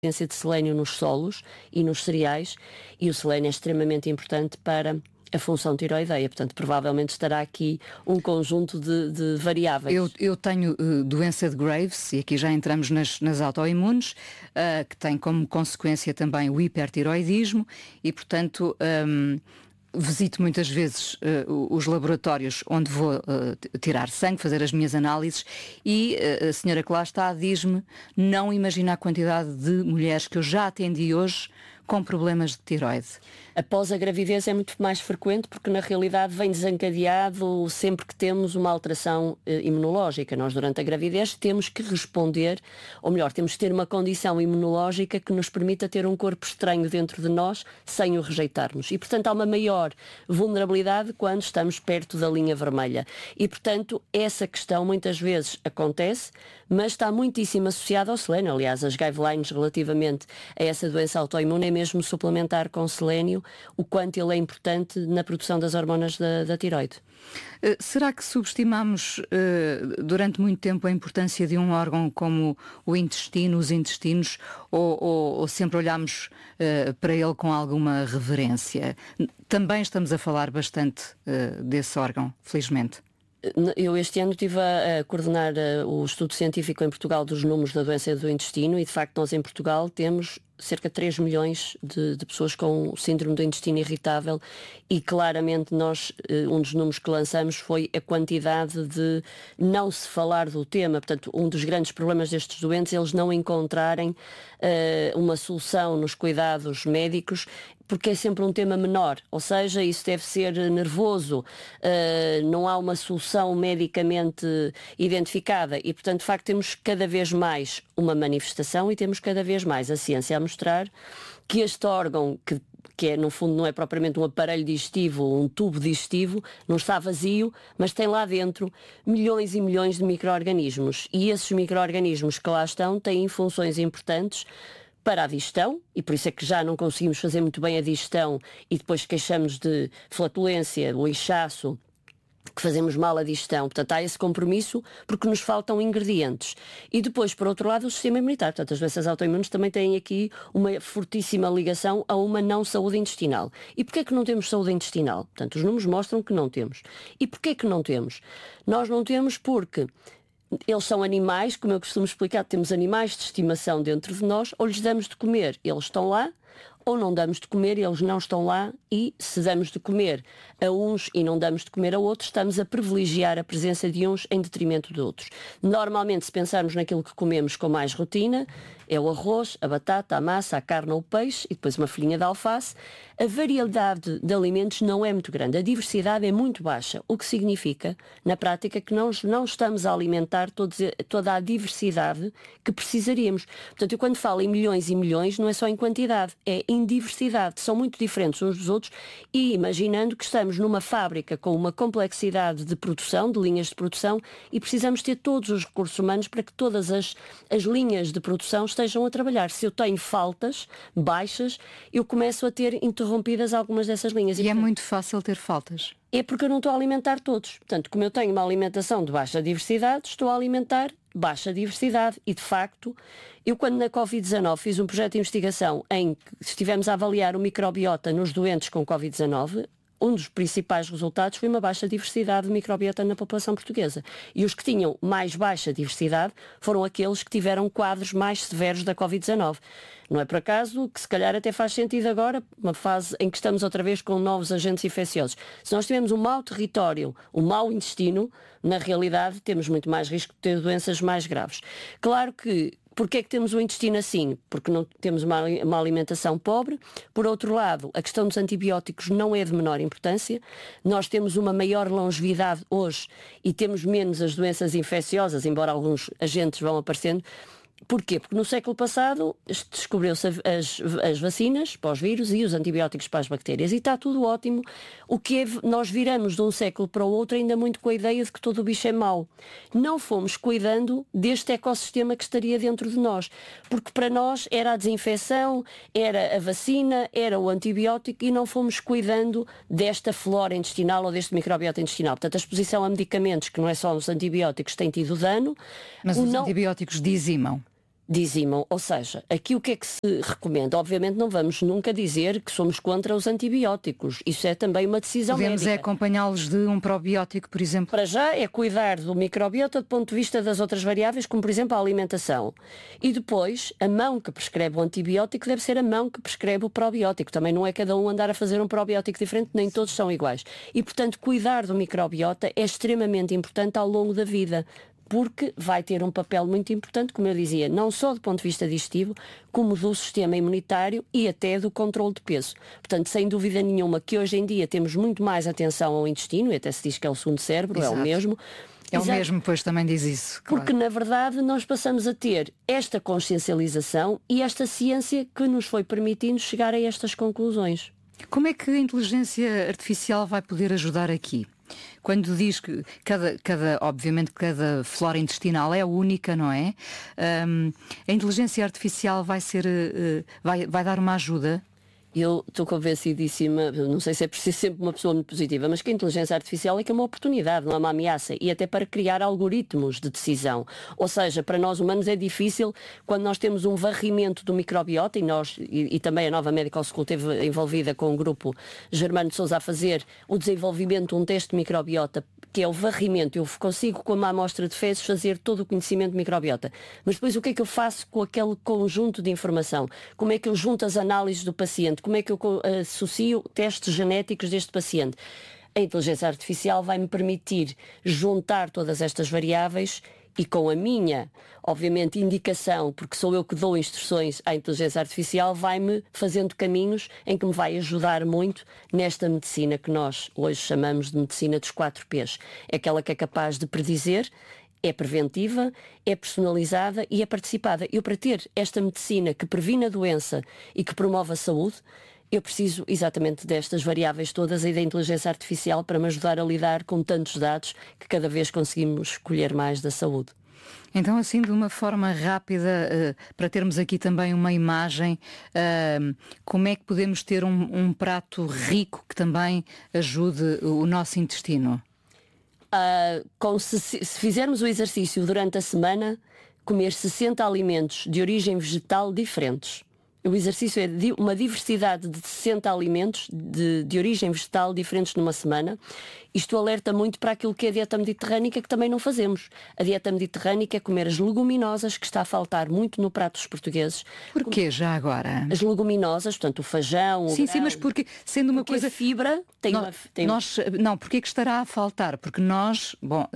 presença de selênio nos solos e nos cereais, e o selênio é extremamente importante para a função tiroideia, portanto provavelmente estará aqui um conjunto de variáveis. Eu tenho doença de Graves, e aqui já entramos nas autoimunes, que tem como consequência também o hipertiroidismo, e portanto visito muitas vezes os laboratórios onde vou tirar sangue, fazer as minhas análises, e a senhora que lá está diz-me: não imagina a quantidade de mulheres que eu já atendi hoje com problemas de tiroide. Após a gravidez é muito mais frequente, porque na realidade vem desencadeado sempre que temos uma alteração imunológica. Nós durante a gravidez temos que responder, ou melhor, temos que ter uma condição imunológica que nos permita ter um corpo estranho dentro de nós sem o rejeitarmos. E portanto há uma maior vulnerabilidade quando estamos perto da linha vermelha. E portanto essa questão muitas vezes acontece, mas está muitíssimo associada ao selênio. Aliás, as guidelines relativamente a essa doença autoimune é mesmo suplementar com selênio, o quanto ele é importante na produção das hormonas da tiroide. Será que subestimamos durante muito tempo a importância de um órgão como o intestino, os intestinos, ou sempre olhamos para ele com alguma reverência? Também estamos a falar bastante desse órgão, felizmente. Eu este ano estive a coordenar o estudo científico em Portugal dos números da doença do intestino, e de facto nós em Portugal temos cerca de 3 milhões de pessoas com síndrome do intestino irritável, e claramente nós, um dos números que lançamos foi a quantidade de não se falar do tema. Portanto, um dos grandes problemas destes doentes é eles não encontrarem uma solução nos cuidados médicos, porque é sempre um tema menor, ou seja, isso deve ser nervoso, não há uma solução medicamente identificada, e portanto de facto temos cada vez mais uma manifestação, e temos cada vez mais a ciência a mostrar que este órgão, que é, no fundo não é propriamente um aparelho digestivo, um tubo digestivo, não está vazio, mas tem lá dentro milhões e milhões de micro-organismos, e esses micro-organismos que lá estão têm funções importantes para a digestão, e por isso é que já não conseguimos fazer muito bem a digestão e depois queixamos de flatulência, o inchaço, que fazemos mal a digestão. Portanto, há esse compromisso porque nos faltam ingredientes. E depois, por outro lado, o sistema imunitário. Portanto, as doenças autoimunes também têm aqui uma fortíssima ligação a uma não saúde intestinal. E porquê é que não temos saúde intestinal? Portanto, os números mostram que não temos. E porquê é que não temos? Nós não temos porque eles são animais, como eu costumo explicar, temos animais de estimação dentro de nós, ou lhes damos de comer, eles estão lá, ou não damos de comer e eles não estão lá, e se damos de comer a uns e não damos de comer a outros, estamos a privilegiar a presença de uns em detrimento de outros. Normalmente, se pensarmos naquilo que comemos com mais rotina, é o arroz, a batata, a massa, a carne ou o peixe, e depois uma folhinha de alface. A variedade de alimentos não é muito grande, a diversidade é muito baixa, o que significa, na prática, que nós não estamos a alimentar toda a diversidade que precisaríamos. Portanto, eu quando falo em milhões e milhões, não é só em quantidade, é em diversidade. São muito diferentes uns dos outros, e imaginando que estamos numa fábrica com uma complexidade de produção, de linhas de produção, e precisamos ter todos os recursos humanos para que todas as linhas de produção estejam a trabalhar. Se eu tenho faltas baixas, eu começo a ter interrompidas algumas dessas linhas. E é muito fácil ter faltas. É porque eu não estou a alimentar todos. Portanto, como eu tenho uma alimentação de baixa diversidade, estou a alimentar baixa diversidade. E, de facto, eu quando na Covid-19 fiz um projeto de investigação em que estivemos a avaliar o microbiota nos doentes com Covid-19, um dos principais resultados foi uma baixa diversidade de microbiota na população portuguesa. E os que tinham mais baixa diversidade foram aqueles que tiveram quadros mais severos da Covid-19. Não é por acaso que se calhar até faz sentido agora, uma fase em que estamos outra vez com novos agentes infecciosos. Se nós tivermos um mau território, um mau intestino, na realidade temos muito mais risco de ter doenças mais graves. Claro que Porquê é que temos o intestino assim? Porque não temos uma alimentação pobre. Por outro lado, a questão dos antibióticos não é de menor importância. Nós temos uma maior longevidade hoje e temos menos as doenças infecciosas, embora alguns agentes vão aparecendo. Porquê? Porque no século passado descobriu-se as vacinas para os vírus e os antibióticos para as bactérias, e está tudo ótimo. O que é, nós viramos de um século para o outro ainda muito com a ideia de que todo o bicho é mau. Não fomos cuidando deste ecossistema que estaria dentro de nós, porque para nós era a desinfecção, era a vacina, era o antibiótico, e não fomos cuidando desta flora intestinal ou deste microbiota intestinal. Portanto, a exposição a medicamentos, que não é só os antibióticos, tem tido dano. Mas os antibióticos dizimam. Dizimam, ou seja, aqui o que é que se recomenda? Obviamente não vamos nunca dizer que somos contra os antibióticos. Isso é também uma decisão Podemos médica. acompanhá-los de um probiótico, por exemplo? Para já é cuidar do microbiota do ponto de vista das outras variáveis, como por exemplo a alimentação. E depois, a mão que prescreve o antibiótico deve ser a mão que prescreve o probiótico. Também não é cada um andar a fazer um probiótico diferente, nem todos são iguais. E portanto, cuidar do microbiota é extremamente importante ao longo da vida, porque vai ter um papel muito importante, como eu dizia, não só do ponto de vista digestivo, como do sistema imunitário e até do controle de peso. Portanto, sem dúvida nenhuma que hoje em dia temos muito mais atenção ao intestino, e até se diz que é o segundo cérebro, Exato. é o mesmo. É o mesmo, pois também diz isso. Claro. Porque, na verdade, nós passamos a ter esta consciencialização e esta ciência que nos foi permitindo chegar a estas conclusões. Como é que a inteligência artificial vai poder ajudar aqui? Quando diz que obviamente cada flora intestinal é única, não é? A inteligência artificial vai dar uma ajuda? Eu estou convencidíssima, não sei se é preciso sempre uma pessoa muito positiva, mas que a inteligência artificial é que é uma oportunidade, não é uma ameaça, e até para criar algoritmos de decisão. Ou seja, para nós humanos é difícil quando nós temos um varrimento do microbiota, e também a Nova Medical School esteve envolvida com o grupo Germano de Sousa a fazer o desenvolvimento de um teste de microbiota, que é o varrimento. Eu consigo, com uma amostra de fezes, fazer todo o conhecimento de microbiota. Mas depois o que é que eu faço com aquele conjunto de informação? Como é que eu junto as análises do paciente? Como é que eu associo testes genéticos deste paciente? A inteligência artificial vai-me permitir juntar todas estas variáveis e com a minha, obviamente, indicação, porque sou eu que dou instruções à inteligência artificial, vai-me fazendo caminhos em que me vai ajudar muito nesta medicina que nós hoje chamamos de medicina dos 4 P's. É aquela que é capaz de predizer, é preventiva, é personalizada e é participada. Eu, para ter esta medicina que previne a doença e que promove a saúde, eu preciso exatamente destas variáveis todas e da inteligência artificial para me ajudar a lidar com tantos dados que cada vez conseguimos escolher mais da saúde. Então, assim, de uma forma rápida, para termos aqui também uma imagem, como é que podemos ter um prato rico que também ajude o nosso intestino? Se fizermos o exercício durante a semana, comer 60 alimentos de origem vegetal diferentes. O exercício é de uma diversidade de 60 alimentos de origem vegetal diferentes numa semana. Isto alerta muito para aquilo que é a dieta mediterrânica, que também não fazemos. A dieta mediterrânica é comer as leguminosas, que está a faltar muito no prato dos portugueses. Porquê já agora? As leguminosas, portanto o feijão, sim, grão, sim, mas porque, sendo uma coisa... a fibra tem Não, porque é que estará a faltar? Porque nós,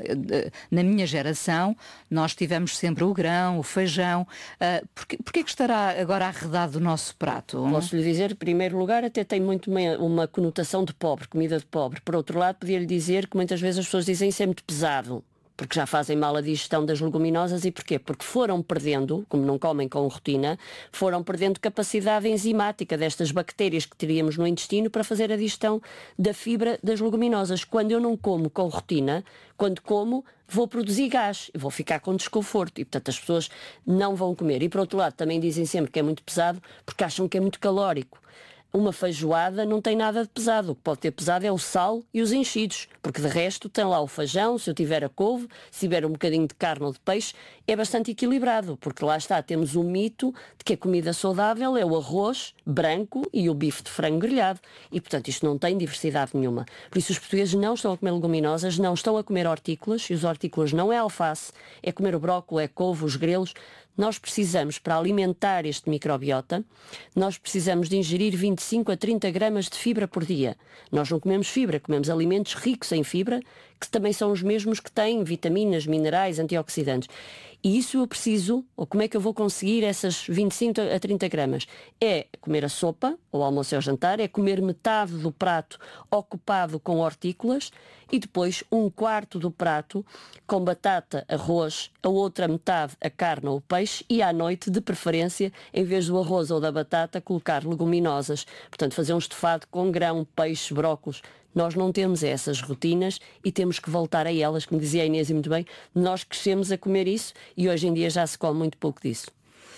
na minha geração, nós tivemos sempre o grão, o feijão. Porquê é que estará agora arredado do nosso prato? Posso lhe dizer, em primeiro lugar, até tem muito uma conotação de pobre, comida de pobre. Por outro lado, podia-lhe dizer que muitas vezes as pessoas dizem isso é muito pesado, porque já fazem mal a digestão das leguminosas. E porquê? Porque foram perdendo, como não comem com rotina, foram perdendo capacidade enzimática destas bactérias que teríamos no intestino para fazer a digestão da fibra das leguminosas. Quando eu não como com rotina, quando como, vou produzir gás, vou ficar com desconforto e, portanto, as pessoas não vão comer. E, por outro lado, também dizem sempre que é muito pesado porque acham que é muito calórico. Uma feijoada não tem nada de pesado. O que pode ter pesado é o sal e os enchidos, porque de resto tem lá o feijão, se eu tiver a couve, se tiver um bocadinho de carne ou de peixe, é bastante equilibrado, porque lá está, temos o mito de que a comida saudável é o arroz branco e o bife de frango grelhado. E, portanto, isto não tem diversidade nenhuma. Por isso os portugueses não estão a comer leguminosas, não estão a comer hortícolas, e os hortícolas não é alface, é comer o brócolis, é couve, os grelos. Nós precisamos, para alimentar este microbiota, nós precisamos de ingerir 25 a 30 gramas de fibra por dia. Nós não comemos fibra, comemos alimentos ricos em fibra, que também são os mesmos que têm vitaminas, minerais, antioxidantes. E isso eu preciso, ou como é que eu vou conseguir essas 25 a 30 gramas? É comer a sopa, ou almoço ou jantar, é comer metade do prato ocupado com hortícolas e depois 1/4 do prato com batata, arroz, a outra metade a carne ou o peixe e à noite, de preferência, em vez do arroz ou da batata, colocar leguminosas. Portanto, fazer um estofado com grão, peixe, brócolos. Nós não temos essas rotinas e temos que voltar a elas, como dizia a Inês muito bem, nós crescemos a comer isso e hoje em dia já se come muito pouco disso.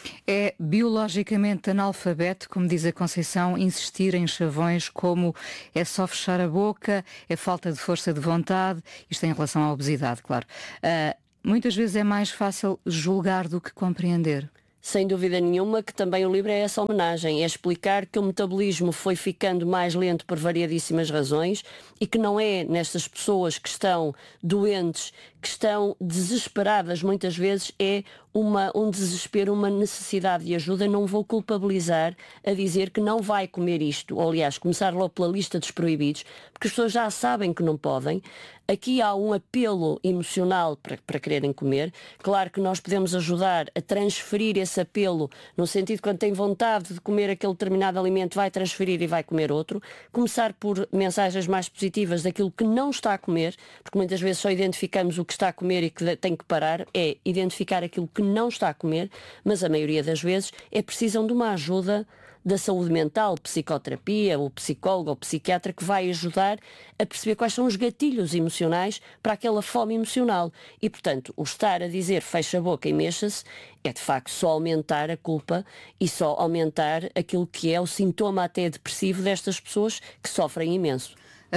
É biologicamente analfabeto, como diz a Conceição, insistir em chavões como é só fechar a boca, é falta de força de vontade, isto em relação à obesidade, claro. Muitas vezes é mais fácil julgar do que compreender. Sem dúvida nenhuma que também o livro é essa homenagem, é explicar que o metabolismo foi ficando mais lento por variadíssimas razões e que não é nestas pessoas que estão doentes, que estão desesperadas, muitas vezes é um desespero, uma necessidade de ajuda. Não vou culpabilizar a dizer que não vai comer isto, ou aliás, começar logo pela lista dos proibidos, porque as pessoas já sabem que não podem. Aqui há um apelo emocional para quererem comer. Claro que nós podemos ajudar a transferir esse apelo, no sentido que quando tem vontade de comer aquele determinado alimento, vai transferir e vai comer outro. Começar por mensagens mais positivas daquilo que não está a comer, porque muitas vezes só identificamos o que está a comer e que tem que parar, é identificar aquilo que não está a comer, mas a maioria das vezes precisam de uma ajuda da saúde mental, psicoterapia, o psicólogo ou psiquiatra, que vai ajudar a perceber quais são os gatilhos emocionais para aquela fome emocional. E, portanto, o estar a dizer fecha a boca e mexa-se é, de facto, só aumentar a culpa e só aumentar aquilo que é o sintoma até depressivo destas pessoas que sofrem imenso.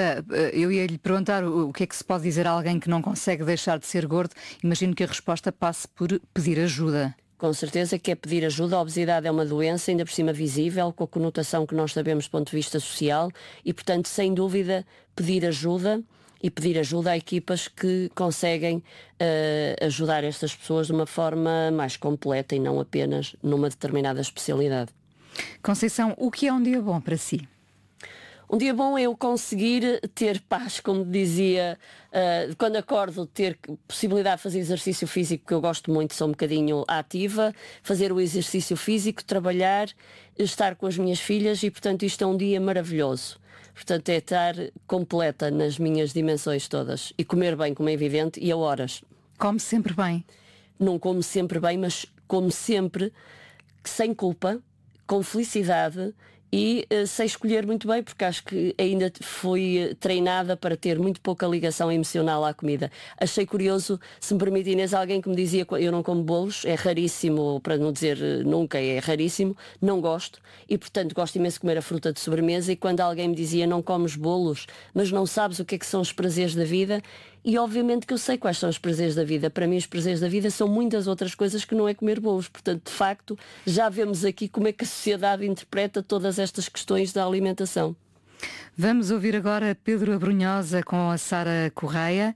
Eu ia lhe perguntar o que é que se pode dizer a alguém que não consegue deixar de ser gordo. Imagino que a resposta passe por pedir ajuda. Com certeza que é pedir ajuda. A obesidade é uma doença, ainda por cima visível, com a conotação que nós sabemos do ponto de vista social e, portanto, sem dúvida, pedir ajuda e pedir ajuda a equipas que conseguem ajudar estas pessoas de uma forma mais completa e não apenas numa determinada especialidade. Conceição, o que é um dia bom para si? Um dia bom é eu conseguir ter paz, como dizia, quando acordo, ter possibilidade de fazer exercício físico, que eu gosto muito, sou um bocadinho ativa, fazer o exercício físico, trabalhar, estar com as minhas filhas e, portanto, isto é um dia maravilhoso. Portanto, é estar completa nas minhas dimensões todas e comer bem, como é evidente, e a horas. Come sempre bem? Não como sempre bem, mas como sempre sem culpa, com felicidade e sei escolher muito bem, porque acho que ainda fui treinada para ter muito pouca ligação emocional à comida. Achei curioso, se me permite, Inês, alguém que me dizia que eu não como bolos, é raríssimo, para não dizer nunca, é raríssimo, não gosto e, portanto, gosto imenso de comer a fruta de sobremesa. E quando alguém me dizia não comes bolos, mas não sabes o que é que são os prazeres da vida, e obviamente que eu sei quais são os prazeres da vida. Para mim os prazeres da vida são muitas outras coisas que não é comer bolos. Portanto, de facto, já vemos aqui como é que a sociedade interpreta todas estas questões da alimentação. Vamos ouvir agora Pedro Abrunhosa com a Sara Correia,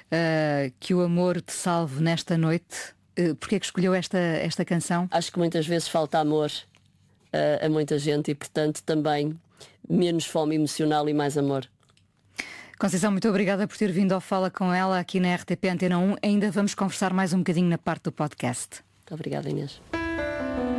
Que o Amor Te Salve Nesta Noite. Porquê é que escolheu esta canção? Acho que muitas vezes falta amor a muita gente e, portanto, também menos fome emocional e mais amor. Conceição, muito obrigada por ter vindo ao Fala Com Ela aqui na RTP Antena 1. Ainda vamos conversar mais um bocadinho na parte do podcast. Muito obrigada, Inês.